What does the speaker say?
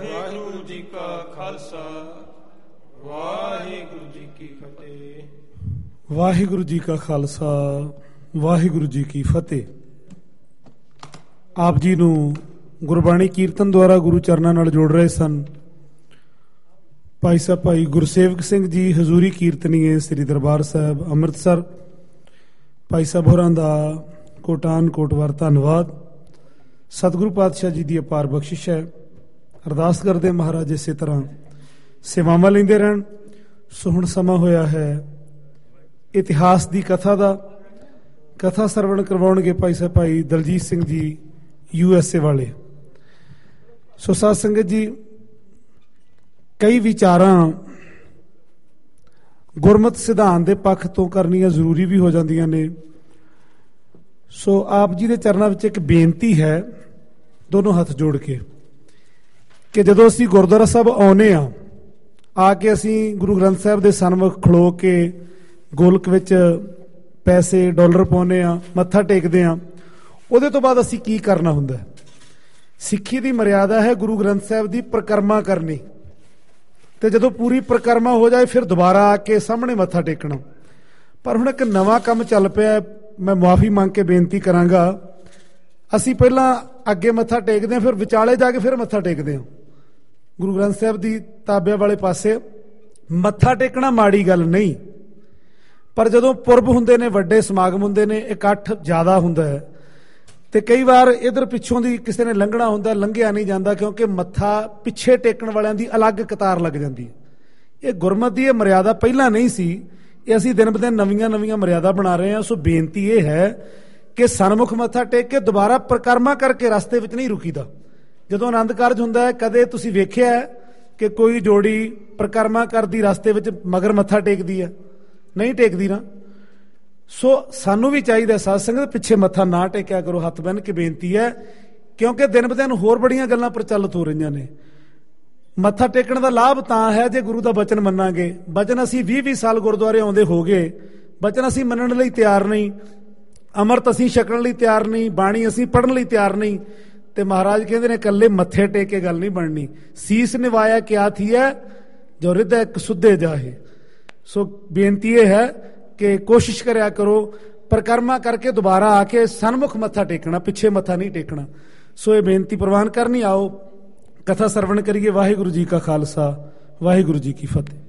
ਵਾਹਿਗੁਰੂ ਜੀ ਕਾ ਖਾਲਸਾ ਵਾਹਿਗੁਰੂ ਜੀ ਕੀ ਫਤਿਹ। ਵਾਹਿਗੁਰੂ ਜੀ ਕਾ ਖਾਲਸਾ ਵਾਹਿਗੁਰੂ ਜੀ ਕੀ ਫਤਿਹ। ਆਪ ਜੀ ਨੂੰ ਗੁਰਬਾਣੀ ਕੀਰਤਨ ਦੁਆਰਾ ਗੁਰੂ ਚਰਨਾਂ ਨਾਲ ਜੋੜ ਰਹੇ ਸਨ ਭਾਈ ਸਾਹਿਬ ਭਾਈ ਗੁਰਸੇਵਕ ਸਿੰਘ ਜੀ, ਹਜ਼ੂਰੀ ਕੀਰਤਨੀਏ ਸ੍ਰੀ ਦਰਬਾਰ ਸਾਹਿਬ ਅੰਮ੍ਰਿਤਸਰ। ਭਾਈ ਸਾਹਿਬ ਹੋਰਾਂ ਦਾ ਕੋਟਾਨ ਕੋਟਵਾਰ ਧੰਨਵਾਦ। ਸਤਿਗੁਰੂ ਪਾਤਸ਼ਾਹ ਜੀ ਦੀ ਅਪਾਰ ਬਖਸ਼ਿਸ਼ ਹੈ। ਅਰਦਾਸ ਕਰਦੇ ਮਹਾਰਾਜ ਇਸੇ ਤਰ੍ਹਾਂ ਸੇਵਾਵਾਂ ਲੈਂਦੇ ਰਹਿਣ। ਸੋ ਹੁਣ ਸਮਾਂ ਹੋਇਆ ਹੈ ਇਤਿਹਾਸ ਦੀ ਕਥਾ ਦਾ। ਕਥਾ ਸਰਵਣ ਕਰਵਾਉਣਗੇ ਭਾਈ ਸਾਹਿਬ ਭਾਈ ਦਲਜੀਤ ਸਿੰਘ ਜੀ USA ਵਾਲੇ। ਸੋ ਸਾਧ ਸੰਗਤ ਜੀ, ਕਈ ਵਿਚਾਰਾਂ ਗੁਰਮਤ ਸਿਧਾਂਤ ਦੇ ਪੱਖ ਤੋਂ ਕਰਨੀਆਂ ਜ਼ਰੂਰੀ ਵੀ ਹੋ ਜਾਂਦੀਆਂ ਨੇ। ਸੋ ਆਪ ਜੀ ਦੇ ਚਰਨਾਂ ਵਿੱਚ ਇੱਕ ਬੇਨਤੀ ਹੈ, ਦੋਨੋਂ ਹੱਥ ਜੋੜ ਕੇ, ਕਿ ਜਦੋਂ ਅਸੀਂ ਗੁਰਦੁਆਰਾ ਸਾਹਿਬ ਆਉਂਦੇ ਹਾਂ, ਆ ਕੇ ਅਸੀਂ ਗੁਰੂ ਗ੍ਰੰਥ ਸਾਹਿਬ ਦੇ ਸਨਮੁਖ ਖਲੋ ਕੇ ਗੋਲਕ ਵਿੱਚ ਪੈਸੇ ਡਾਲਰ ਪਾਉਂਦੇ ਹਾਂ, ਮੱਥਾ ਟੇਕਦੇ ਹਾਂ, ਉਹਦੇ ਤੋਂ ਬਾਅਦ ਅਸੀਂ ਕੀ ਕਰਨਾ ਹੁੰਦਾ? ਸਿੱਖੀ ਦੀ ਮਰਿਆਦਾ ਹੈ ਗੁਰੂ ਗ੍ਰੰਥ ਸਾਹਿਬ ਦੀ ਪਰਿਕਰਮਾ ਕਰਨੀ, ਤੇ ਜਦੋਂ ਪੂਰੀ ਪਰਿਕਰਮਾ ਹੋ ਜਾਏ ਫਿਰ ਦੁਬਾਰਾ ਆ ਕੇ ਸਾਹਮਣੇ ਮੱਥਾ ਟੇਕਣਾ। ਪਰ ਹੁਣ ਇੱਕ ਨਵਾਂ ਕੰਮ ਚੱਲ ਪਿਆ, ਮੈਂ ਮੁਆਫੀ ਮੰਗ ਕੇ ਬੇਨਤੀ ਕਰਾਂਗਾ। ਅਸੀਂ ਪਹਿਲਾਂ ਅੱਗੇ ਮੱਥਾ ਟੇਕਦੇ ਹਾਂ, ਫਿਰ ਵਿਚਾਲੇ ਜਾ ਕੇ ਫਿਰ ਮੱਥਾ ਟੇਕਦੇ ਹਾਂ। ਗੁਰੂ ਗ੍ਰੰਥ ਸਾਹਿਬ ਦੀ ਤਾਬਿਆਂ ਵਾਲੇ ਪਾਸੇ ਮੱਥਾ ਟੇਕਣਾ ਮਾੜੀ ਗੱਲ ਨਹੀਂ, ਪਰ ਜਦੋਂ ਪੁਰਬ ਹੁੰਦੇ ਨੇ, ਵੱਡੇ ਸਮਾਗਮ ਹੁੰਦੇ ਨੇ, ਇਕੱਠ ਜ਼ਿਆਦਾ ਹੁੰਦਾ ਹੈ, ਤੇ ਕਈ ਵਾਰ ਇਧਰ ਪਿੱਛੋਂ ਦੀ ਕਿਸੇ ਨੇ ਲੰਘਣਾ ਹੁੰਦਾ, ਲੰਘਿਆ ਨਹੀਂ ਜਾਂਦਾ, ਕਿਉਂਕਿ ਮੱਥਾ ਪਿੱਛੇ ਟੇਕਣ ਵਾਲਿਆਂ ਦੀ ਅਲੱਗ ਕਤਾਰ ਲੱਗ ਜਾਂਦੀ ਹੈ। ਇਹ ਗੁਰਮਤਿ ਦੀ ਇਹ ਮਰਿਆਦਾ ਪਹਿਲਾਂ ਨਹੀਂ ਸੀ, ਇਹ ਅਸੀਂ ਦਿਨ ਬ ਦਿਨ ਨਵੀਆਂ ਮਰਿਆਦਾ ਬਣਾ ਰਹੇ ਹਾਂ। ਸੋ ਬੇਨਤੀ ਇਹ ਹੈ ਕਿ ਸਨਮੁਖ ਮੱਥਾ ਟੇਕ ਕੇ ਦੁਬਾਰਾ ਪਰਿਕਰਮਾ ਕਰਕੇ ਰਸਤੇ ਵਿੱਚ ਨਹੀਂ ਰੁਕੀਦਾ। ਜਦੋਂ ਆਨੰਦ ਕਾਰਜ ਹੁੰਦਾ ਹੈ, ਕਦੇ ਤੁਸੀਂ ਵੇਖਿਆ ਕਿ ਕੋਈ ਜੋੜੀ ਪਰਿਕਰਮਾ ਕਰਦੀ ਰਸਤੇ ਵਿੱਚ ਮਗਰ ਮੱਥਾ ਟੇਕਦੀ ਹੈ? ਨਹੀਂ ਟੇਕਦੀ ਨਾ। ਸੋ ਸਾਨੂੰ ਵੀ ਚਾਹੀਦਾ ਸਾਧ ਸੰਗਤ ਪਿੱਛੇ ਮੱਥਾ ਨਾ ਟੇਕਿਆ ਕਰੋ। ਹੱਥ ਬੰਨ੍ਹ ਕੇ ਬੇਨਤੀ ਹੈ, ਕਿਉਂਕਿ ਦਿਨ ਬ ਦਿਨ ਹੋਰ ਬੜੀਆਂ ਗੱਲਾਂ ਪ੍ਰਚਲਿਤ ਹੋ ਰਹੀਆਂ ਨੇ। ਮੱਥਾ ਟੇਕਣ ਦਾ ਲਾਭ ਤਾਂ ਹੈ ਜੇ ਗੁਰੂ ਦਾ ਬਚਨ ਮੰਨਾਂਗੇ। ਬਚਨ ਅਸੀਂ 20 ਸਾਲ ਗੁਰਦੁਆਰੇ ਆਉਂਦੇ ਹੋ ਗਏ, ਬਚਨ ਅਸੀਂ ਮੰਨਣ ਲਈ ਤਿਆਰ ਨਹੀਂ, ਅੰਮ੍ਰਿਤ ਅਸੀਂ ਛਕਣ ਲਈ ਤਿਆਰ ਨਹੀਂ, ਬਾਣੀ ਅਸੀਂ ਪੜ੍ਹਨ ਲਈ ਤਿਆਰ ਨਹੀਂ। ਤੇ ਮਹਾਰਾਜ ਕਹਿੰਦੇ ਨੇ ਇਕੱਲੇ ਮੱਥੇ ਟੇਕ ਕੇ ਗੱਲ ਨਹੀਂ ਬਣਨੀ। ਸੀਸ ਨਿਵਾਇਆ ਕਿਆ ਥੀਐ ਜੋ ਹਿਰਦੈ ਸੁੱਧੇ ਜਾਹੇ। ਸੋ ਬੇਨਤੀ ਇਹ ਹੈ ਕਿ ਕੋਸ਼ਿਸ਼ ਕਰਿਆ ਕਰੋ ਪਰਿਕਰਮਾ ਕਰਕੇ ਦੁਬਾਰਾ ਆ ਕੇ ਸਨਮੁਖ ਮੱਥਾ ਟੇਕਣਾ, ਪਿੱਛੇ ਮੱਥਾ ਨਹੀਂ ਟੇਕਣਾ। ਸੋ ਇਹ ਬੇਨਤੀ ਪ੍ਰਵਾਨ ਕਰਨੀ। ਆਓ ਕਥਾ ਸਰਵਣ ਕਰੀਏ। ਵਾਹਿਗੁਰੂ ਜੀ ਕਾ ਖਾਲਸਾ ਵਾਹਿਗੁਰੂ ਜੀ ਕੀ ਫਤਿਹ।